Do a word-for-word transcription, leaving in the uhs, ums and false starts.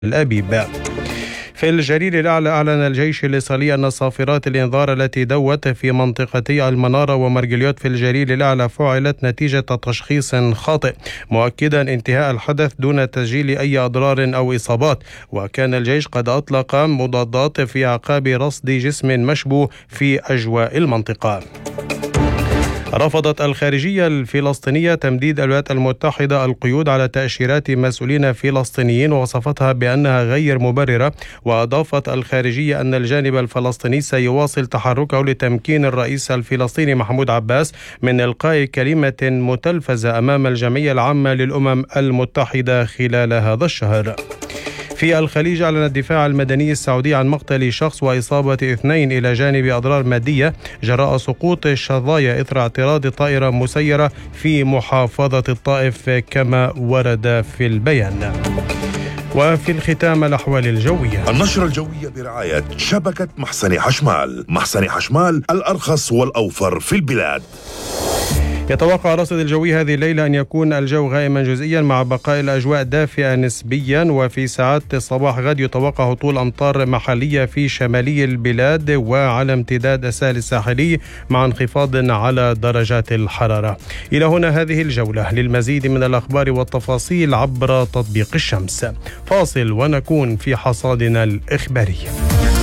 الأبيب. في الجليل الأعلى أعلن الجيش الإسرائيلي أن صافرات الإنذار التي دوت في منطقتي المنارة ومرجليوت في الجليل الأعلى فعلت نتيجة تشخيص خاطئ، مؤكدا انتهاء الحدث دون تسجيل أي أضرار أو إصابات. وكان الجيش قد أطلق مضادات في أعقاب رصد جسم مشبوه في أجواء المنطقة. رفضت الخارجية الفلسطينية تمديد الولايات المتحدة القيود على تأشيرات مسؤولين فلسطينيين ووصفتها بأنها غير مبررة. وأضافت الخارجية أن الجانب الفلسطيني سيواصل تحركه لتمكين الرئيس الفلسطيني محمود عباس من إلقاء كلمة متلفزة أمام الجمعية العامة للأمم المتحدة خلال هذا الشهر. في الخليج أعلن الدفاع المدني السعودي عن مقتل شخص وإصابة اثنين إلى جانب أضرار مادية جراء سقوط الشظايا إثر اعتراض طائرة مسيرة في محافظة الطائف كما ورد في البيان. وفي الختام الأحوال الجوية. النشرة الجوية برعاية شبكة محسن حشمال. محسن حشمال الأرخص والأوفر في البلاد. يتوقع الرصد الجوي هذه الليلة أن يكون الجو غائما جزئيا مع بقاء الأجواء دافئة نسبيا، وفي ساعات الصباح غد يتوقع هطول أمطار محلية في شمالي البلاد وعلى امتداد الساحل الساحلي مع انخفاض على درجات الحرارة. إلى هنا هذه الجولة، للمزيد من الأخبار والتفاصيل عبر تطبيق الشمس. فاصل ونكون في حصادنا الإخباري.